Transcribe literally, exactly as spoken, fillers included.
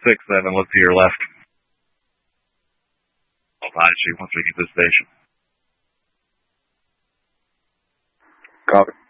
six seven, let's see your left. Oh, hi, she wants to get this station. Copy.